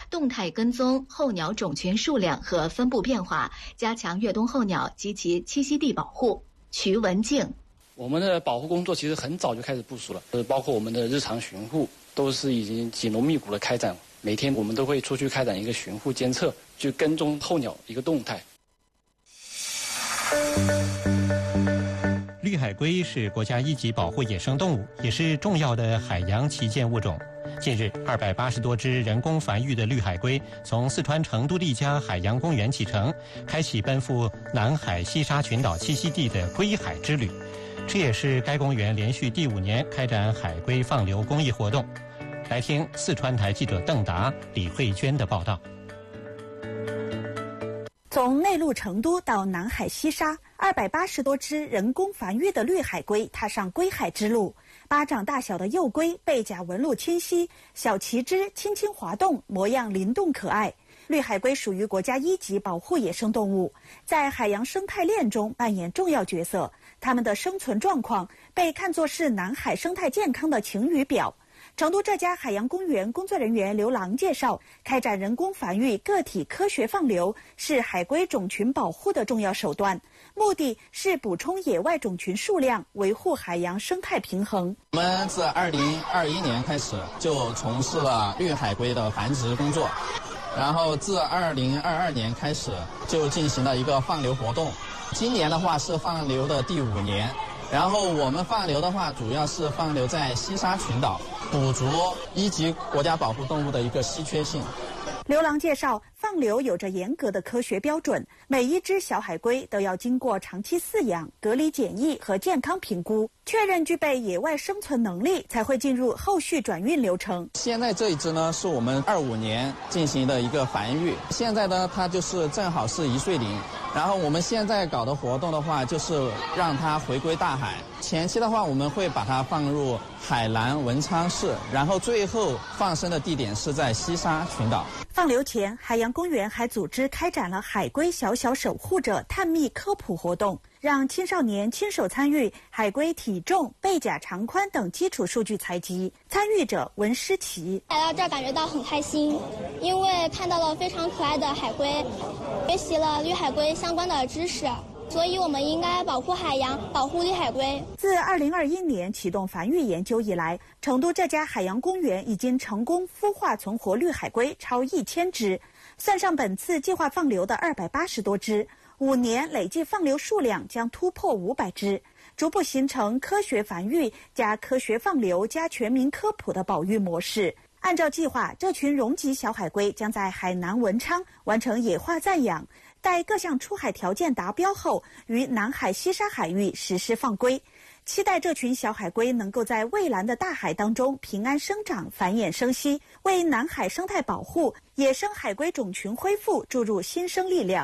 动态跟踪候鸟种群数量和分布变化，加强越冬候鸟及其栖息地保护。徐文静， 我们的保护工作其实很早就开始部署了，包括我们的日常巡护都是已经紧锣密鼓的开展，每天我们都会出去开展一个巡护监测，去跟踪候鸟一个动态。 绿海龟是国家一级保护野生动物，也是重要的海洋旗舰物种。近日，280多只人工繁育的绿海龟从四川成都丽江海洋公园启程，开启奔赴南海西沙群岛栖息地的归海之旅。这也是该公园连续第5年开展海龟放流公益活动。来听四川台记者邓达、李慧娟的报道。 从内陆成都到南海西沙，280多只人工繁育的绿海龟踏上归海之路。巴掌大小的幼龟背甲纹路清晰，小鳍肢轻轻滑动，模样灵动可爱。绿海龟属于国家一级保护野生动物，在海洋生态链中扮演重要角色。它们的生存状况被看作是南海生态健康的晴雨表。成都这家海洋公园工作人员刘郎介绍，开展人工繁育个体科学放流是海龟种群保护的重要手段，目的是补充野外种群数量，维护海洋生态平衡。 我们自2021年开始就从事了绿海龟的繁殖工作，然后自2022年开始就进行了一个放流活动。今年的话是放流的第5年。然后我们放流的话，主要是放流在西沙群岛，补足一级国家保护动物的一个稀缺性。 刘郎介绍，放流有着严格的科学标准，每一只小海龟都要经过长期饲养、隔离检疫和健康评估，确认具备野外生存能力，才会进入后续转运流程。 现在这一只呢，是我们25年进行的一个繁育，现在呢，它就是正好是1岁龄。然后我们现在搞的活动的话，就是让它回归大海。前期的话，我们会把它放入海南文昌市，然后最后放生的地点是在西沙群岛。 放流前，海洋公园还组织开展了海龟小小守护者探秘科普活动，让青少年亲手参与海龟体重、背甲长宽等基础数据采集。参与者文诗琪来到这儿感觉到很开心，因为看到了非常可爱的海龟，学习了绿海龟相关的知识。所以我们应该保护海洋，保护绿海龟。 自2021年启动繁育研究以来，成都这家海洋公园已经成功孵化存活绿海龟超1000只，算上本次计划放流的280多只，5年累计放流数量将突破500只，逐步形成科学繁育加科学放流加全民科普的保育模式。按照计划，这群荣级小海龟将在海南文昌完成野化暂养，待各项出海条件达标后，于南海西沙海域实施放归。期待这群小海龟能够在蔚蓝的大海当中平安生长、繁衍生息，为南海生态保护、野生海龟种群恢复注入新生力量。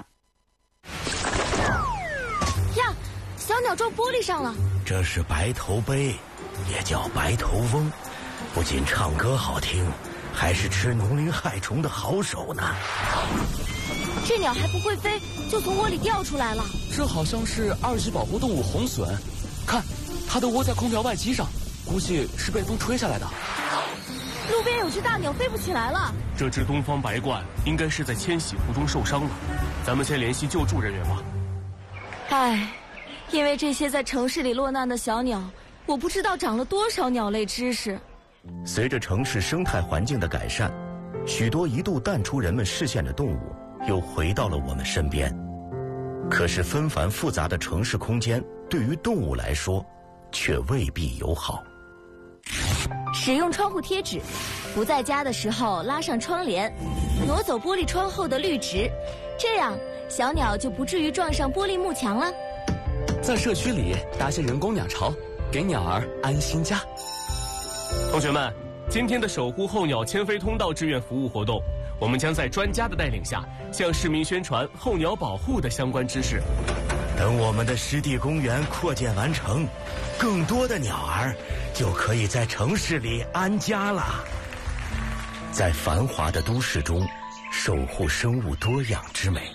呀，小鸟撞玻璃上了。 这是白头鹎，也叫白头翁，不仅唱歌好听，还是吃农林害虫的好手呢。 这鸟还不会飞，就从窝里掉出来了。 这好像是2级保护动物红隼，看，它都窝在空调外机上，估计是被风吹下来的。 路边有只大鸟飞不起来了。 这只东方白鹳应该是在迁徙途中受伤了，咱们先联系救助人员吧。 唉，因为这些在城市里落难的小鸟，我不知道长了多少鸟类知识。 随着城市生态环境的改善，许多一度淡出人们视线的动物又回到了我们身边。可是纷繁复杂的城市空间对于动物来说却未必友好。 使用窗户贴纸，不在家的时候拉上窗帘，挪走玻璃窗后的绿植，这样小鸟就不至于撞上玻璃幕墙了。 在社区里搭些人工鸟巢，给鸟儿安心家。 同学们，今天的守护候鸟迁飞通道志愿服务活动，我们将在专家的带领下，向市民宣传候鸟保护的相关知识。 等我们的湿地公园扩建完成，更多的鸟儿就可以在城市里安家了。在繁华的都市中，守护生物多样之美。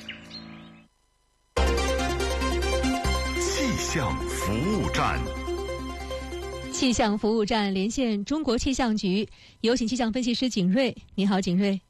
气象服务站。 气象服务站连线中国气象局，有请气象分析师景睿。你好，景睿。